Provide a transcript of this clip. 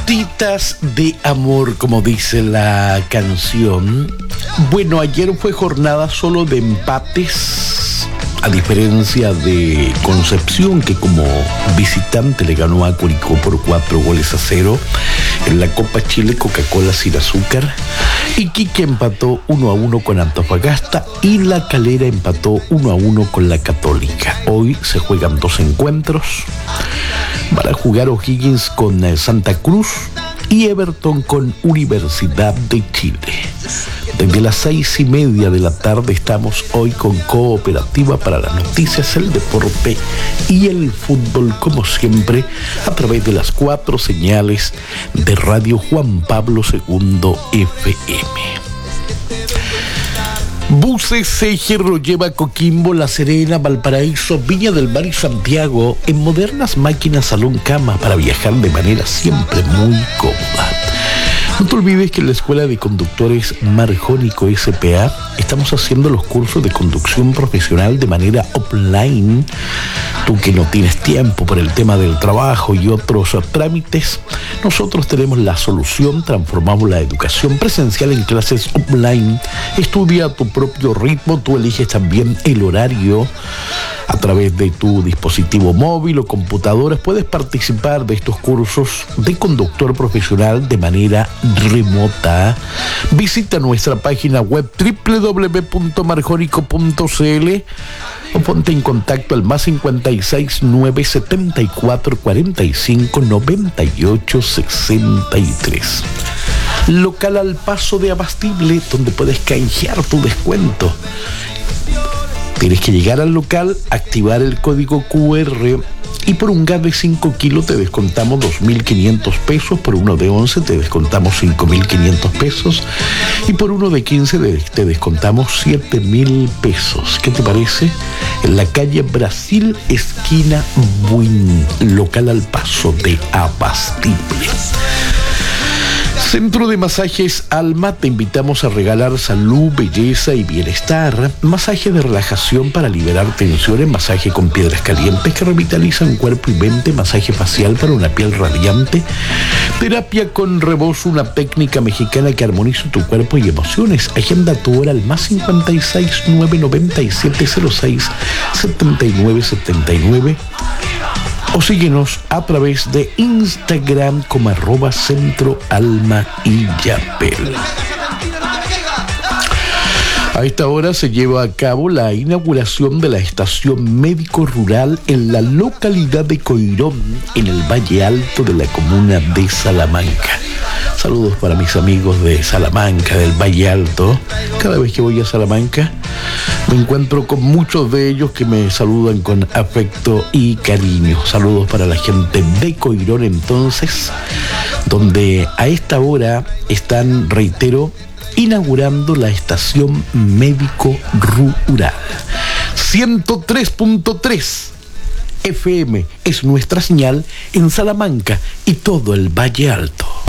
Gotitas de amor, como dice la canción. Bueno, ayer fue jornada solo de empates, a diferencia de Concepción, que como visitante le ganó a Curicó por 4-0 en la Copa Chile Coca-Cola sin azúcar. Iquique empató 1-1 con Antofagasta y La Calera empató 1-1 con la Católica. Hoy se juegan dos encuentros. Van a jugar O'Higgins con Santa Cruz y Everton con Universidad de Chile. Desde las 6:30 de la tarde estamos hoy con Cooperativa para las noticias, el deporte y el fútbol, como siempre, a través de las 4 señales de Radio Juan Pablo II FM. Buses Cerro lleva Coquimbo, La Serena, Valparaíso, Viña del Mar y Santiago en modernas máquinas salón-cama para viajar de manera siempre muy cómoda. No te olvides que en la Escuela de Conductores Marjónico S.P.A. estamos haciendo los cursos de conducción profesional de manera offline. Tú que no tienes tiempo por el tema del trabajo y otros trámites, nosotros tenemos la solución. Transformamos la educación presencial en clases offline. Estudia a tu propio ritmo, tú eliges también el horario. A través de tu dispositivo móvil o computadoras puedes participar de estos cursos de conductor profesional de manera remota. Visita nuestra página web www.marjonico.cl o ponte en contacto al +56 974 45 98 63. Local Al Paso de Abastible, donde puedes canjear tu descuento. Tienes que llegar al local, activar el código QR y por un gas de 5 kilos te descontamos 2.500 pesos, por uno de 11 te descontamos 5.500 pesos y por uno de 15 te descontamos 7.000 pesos. ¿Qué te parece? En la calle Brasil, esquina Buin, local Al Paso de Abastible. Centro de Masajes Alma, te invitamos a regalar salud, belleza y bienestar. Masaje de relajación para liberar tensiones, masaje con piedras calientes que revitalizan cuerpo y mente, masaje facial para una piel radiante, terapia con rebozo, una técnica mexicana que armoniza tu cuerpo y emociones. Agenda tu hora al +56 997 06 79 79 o síguenos a través de Instagram como @Centro Alma y Yapel. A esta hora se lleva a cabo la inauguración de la estación médico rural en la localidad de Coirón, en el Valle Alto de la comuna de Salamanca. Saludos para mis amigos de Salamanca, del Valle Alto. Cada vez que voy a Salamanca me encuentro con muchos de ellos que me saludan con afecto y cariño. Saludos para la gente de Coirón, entonces, donde a esta hora están, reitero, inaugurando la estación médico rural. 103.3 FM es nuestra señal en Salamanca y todo el Valle Alto.